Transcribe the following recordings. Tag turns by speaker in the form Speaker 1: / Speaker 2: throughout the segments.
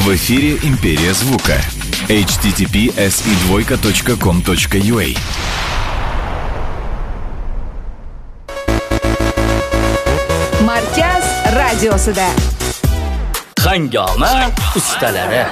Speaker 1: В эфире «Империя звука». https://com.ua.
Speaker 2: Markaz radiosida
Speaker 3: Hangoma ustalari.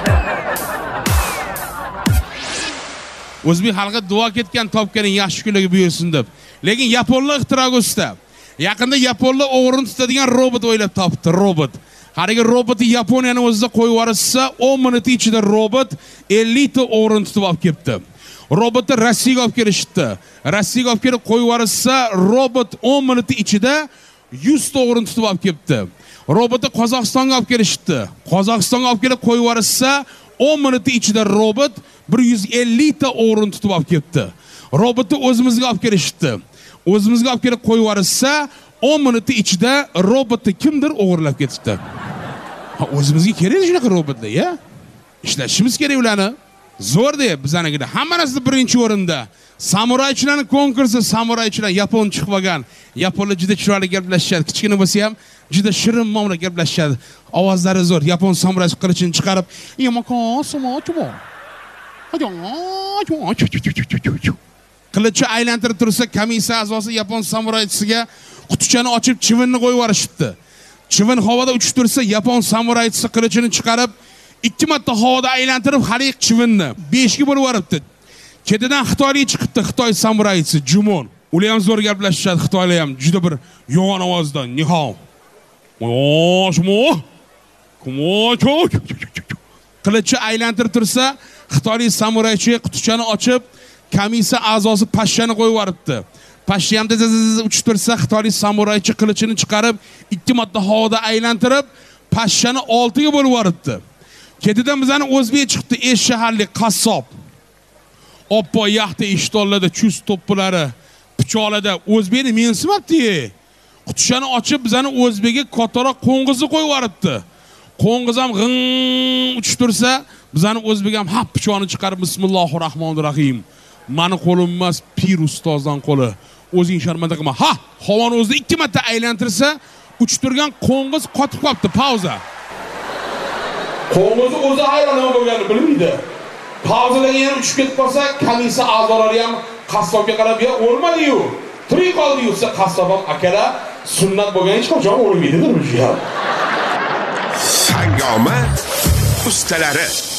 Speaker 4: O'zbek xalqi duo ketgan topganing yaxshi kunlarga buyursin deb. Lekin yaponlar ixtiroga usta. Yaqinda yaponlar o'g'rini tutadigan robot o'ylab topdi, robot. Qarigi robotni Yaponiyani o'zida qo'yib yuborsa, 10 minut ichida robot 50 ta o'g'rini tutib olib kelibdi. Robotni Rossiyaga olib kelishdi. Rossiyaga olib kelib qo'yib yuborsa, robot 10 minut ichida 100 ta o'g'rini tutib olib kelibdi. Robotni Qozog'istonga olib kelishdi. Qozog'istonga olib kelib qo'yib yuborsa, 10 minut ichida robot 150 ta o'g'rini tutib olib kelibdi. Robotni o'zimizga olib kelishdi. O'zimizga olib kelib qo'yib yuborsa, 10 minut ichida robotni kimdir o'g'irlab ketibdi. O'zimizga kerak shunaqa robotlar, ya? Ishlashimiz kerak ularni. Zo'r-da, bizanigida hamma narsa birinchi o'rinda. Samuraychilarning konkursi, samuraychilar yapon chiqib olgan. Yaponlar juda chiroyli gaplashishadi. Kichkina bo'lsa ham juda shirin muomala gaplashishadi. Ovozlari zo'r. Yapon samuray qilichini chiqarib, qilichni aylantirib tursa, komissiya a'zosi yapon samuraychisiga qutichani ochib chivinni qo'yib yuborishibdi. Chivin havoda uchib tursa, yapon samuraychisi qilichini chiqarib, 2 marta havoda aylantirib, haliq chivinni 5 ga bo'lib yuboribdi. Ketidan Xitoylik chiqibdi, Xitoy samuraychisi Jumon. Ular ham zo'r gaplashishadi, Xitoylar ham juda bir yo'g'on ovozda. Ni hao. Qilichni aylantirib tursa, Xitoylik samuraychi qutichani ochib, komissiya a'zosi pashshani qo'yib yuboribdi. Pashsha ham uchib tursa, Xitoylik samuraychi qilichini chiqarib, 2 marta havoda aylantirib, pashshani 6 ga bo'lib yuboribdi. Ketidan bizani o'zbek chiqdi, shaharlik qassob. Oppo yaxta ishtollarda chust to'ppilari, pichoqlarda o'zbekni mensimabdi. Qutichani ochib, bizani o'zbekga kattaroq qo'ng'izni qo'yib yuboribdi. Qo'ng'iz ham g'ing uchib tursa, bizani o'zbek ham hap pichoqni chiqarib bismillahirrohmanirrohim. Mani qo'lim emas, pir ustozdan qo'li. O'zing sharmanda qilma. Ha, havoni o'zida 2 marta aylantirsa, uchib turgan qo'ng'iz qotib qolibdi. Pauza. Qo'ng'izni o'zi hayron bo'lganini bilmaydi. Pauzadan yana uchib ketib qolsa, komissiya a'zolari ham qassobga qarab, "Ya, o'lmadi-yu. Tirik qoldi-yu" desa, qassob ham akalar sunnat bo'lgan hech qachon o'lmaydi-dir bu.
Speaker 5: Hangoma ustalari.